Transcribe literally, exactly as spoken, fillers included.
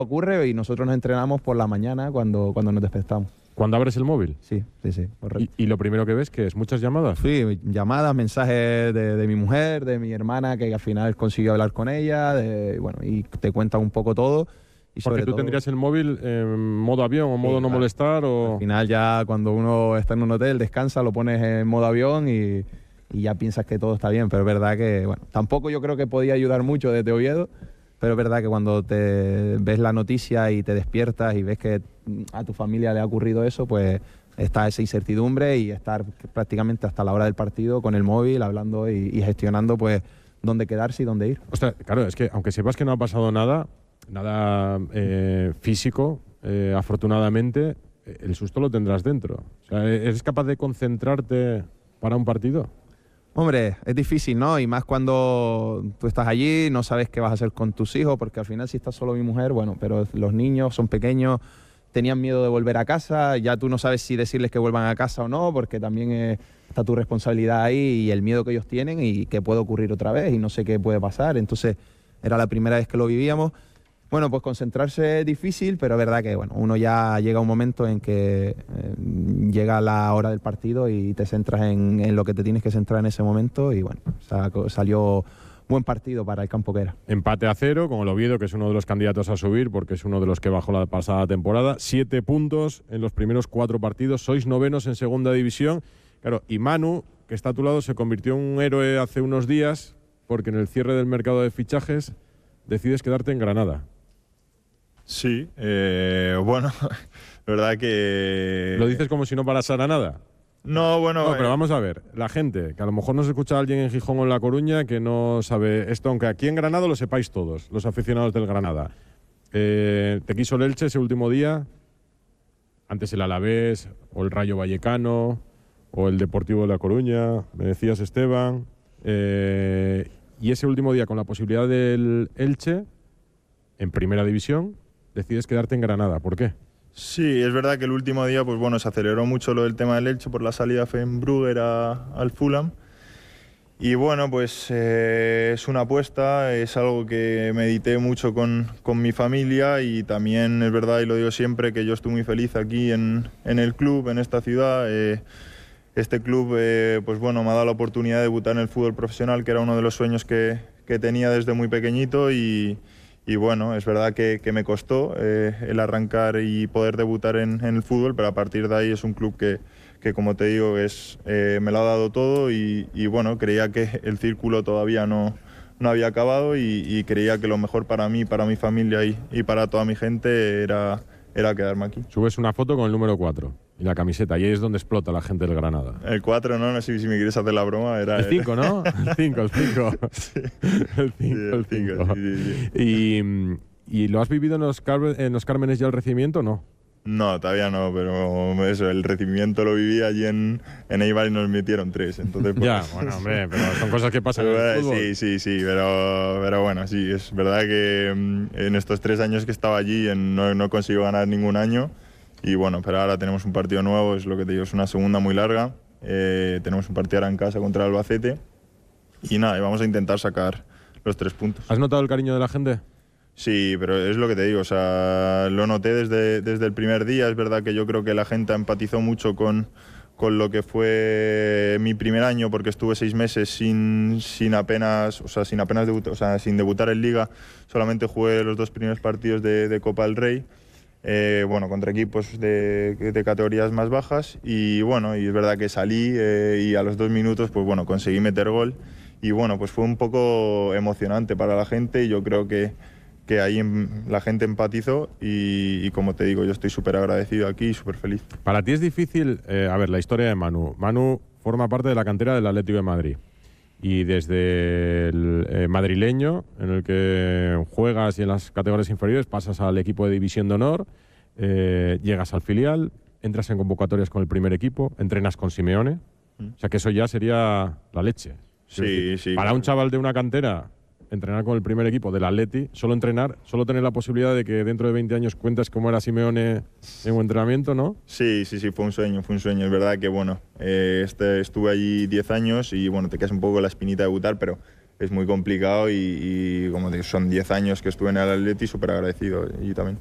ocurre y nosotros nos entrenamos por la mañana cuando, cuando nos despertamos. ¿Cuando abres el móvil? Sí, sí, sí, correcto. ¿Y, y lo primero que ves qué es? ¿Muchas llamadas? Sí, llamadas, mensajes de, de mi mujer, de mi hermana, que al final consiguió hablar con ella, de, bueno, y te cuentan un poco todo. Y Porque sobre tú todo, tendrías el móvil en modo avión o modo sí, no claro. molestar o... Al final ya cuando uno está en un hotel, descansa, lo pones en modo avión y, y ya piensas que todo está bien. Pero es verdad que, bueno, tampoco yo creo que podía ayudar mucho desde Oviedo, pero es verdad que cuando te ves la noticia y te despiertas y ves que a tu familia le ha ocurrido eso, pues está esa incertidumbre y estar prácticamente hasta la hora del partido con el móvil, hablando y, y gestionando pues dónde quedarse y dónde ir. O sea, claro, es que aunque sepas que no ha pasado nada, nada eh, físico, eh, afortunadamente, el susto lo tendrás dentro. O sea, ¿eres capaz de concentrarte para un partido? Hombre, es difícil, ¿no? Y más cuando tú estás allí, no sabes qué vas a hacer con tus hijos, porque al final si está solo mi mujer, bueno, pero los niños son pequeños, tenían miedo de volver a casa, ya tú no sabes si decirles que vuelvan a casa o no, porque también eh, está tu responsabilidad ahí y el miedo que ellos tienen y que puede ocurrir otra vez y no sé qué puede pasar. Entonces, era la primera vez que lo vivíamos. Bueno, pues concentrarse es difícil, pero es verdad que bueno, uno ya llega a un momento en que eh, llega la hora del partido y te centras en, en lo que te tienes que centrar en ese momento y bueno, saco, salió buen partido para el campo que era. Empate a cero con el Oviedo, que es uno de los candidatos a subir porque es uno de los que bajó la pasada temporada. Siete puntos en los primeros cuatro partidos. Sois novenos en segunda división. Claro, y Manu, que está a tu lado, se convirtió en un héroe hace unos días porque en el cierre del mercado de fichajes decides quedarte en Granada. Sí, eh, bueno, la verdad que... ¿Lo dices como si no pasara nada? No, bueno... No, pero eh, vamos a ver, la gente, que a lo mejor nos escucha alguien en Gijón o en La Coruña que no sabe esto, aunque aquí en Granada lo sepáis todos, los aficionados del Granada. Eh, ¿Te quiso el Elche ese último día? Antes el Alavés, o el Rayo Vallecano, o el Deportivo de La Coruña, me decías, Esteban. Eh, y ese último día, con la posibilidad del Elche, en Primera División, decides quedarte en Granada. ¿Por qué? Sí, es verdad que el último día pues bueno, se aceleró mucho lo del tema del Elche por la salida de Brugger al Fulham. Y bueno, pues eh, es una apuesta, es algo que medité mucho con, con mi familia y también es verdad, y lo digo siempre, que yo estoy muy feliz aquí en, en el club, en esta ciudad. Eh, este club eh, pues bueno, me ha dado la oportunidad de debutar en el fútbol profesional, que era uno de los sueños que, que tenía desde muy pequeñito y... Y bueno, es verdad que, que me costó eh, el arrancar y poder debutar en, en el fútbol, pero a partir de ahí es un club que, que como te digo, es, eh, me lo ha dado todo y, y bueno, creía que el círculo todavía no, no había acabado y, y creía que lo mejor para mí, para mi familia y, y para toda mi gente era, era quedarme aquí. Subes una foto con el número cuatro y la camiseta, y ahí es donde explota la gente del Granada. El cuatro, no, no sé si me quieres hacer la broma. Era el cinco, ¿no? El cinco, el cinco. Sí. El cinco, el cinco. Sí, sí, sí. Y, ¿Y lo has vivido en los, Car en los Cármenes ya el recibimiento o no? No, todavía no, pero eso, el recibimiento lo viví allí en, en Eibar y nos metieron tres. Entonces, pues, ya, bueno, hombre, pero son cosas que pasan pero, en el fútbol. Sí, sí, sí, pero, pero bueno, sí, es verdad que mm, en estos tres años que estaba allí en, no, no consigo ganar ningún año. Y bueno, pero ahora tenemos un partido nuevo, es lo que te digo, es una segunda muy larga. Eh, tenemos un partido ahora en casa contra el Albacete. Y nada, y vamos a intentar sacar los tres puntos. ¿Has notado el cariño de la gente? Sí, pero es lo que te digo, o sea, lo noté desde, desde el primer día. Es verdad que yo creo que la gente empatizó mucho con, con lo que fue mi primer año, porque estuve seis meses sin, sin apenas, o sea, sin apenas debutar, o sea, sin debutar en Liga. Solamente jugué los dos primeros partidos de, de Copa del Rey. Eh, bueno, contra equipos de, de categorías más bajas y bueno, y es verdad que salí eh, y a los dos minutos pues bueno, conseguí meter gol y bueno, pues fue un poco emocionante para la gente y yo creo que, que ahí la gente empatizó y, y como te digo, yo estoy súper agradecido aquí y súper feliz. Para ti es difícil, eh, a ver, la historia de Manu. Manu forma parte de la cantera del Atlético de Madrid. Y desde el eh, madrileño, en el que juegas y en las categorías inferiores, pasas al equipo de División de Honor, eh, llegas al filial, entras en convocatorias con el primer equipo, entrenas con Simeone. Mm. O sea que eso ya sería la leche. Sí, decir, sí. Para claro. un chaval de una cantera, entrenar con el primer equipo del Atleti, solo entrenar, solo tener la posibilidad de que dentro de veinte años cuentas cómo era Simeone en un entrenamiento, ¿no? Sí, sí, sí, fue un sueño, fue un sueño. Es verdad que, bueno, eh, este, estuve allí diez años y, bueno, te quedas un poco la espinita de debutar, pero es muy complicado y, y como digo, son diez años que estuve en el Atleti, súper agradecido y también.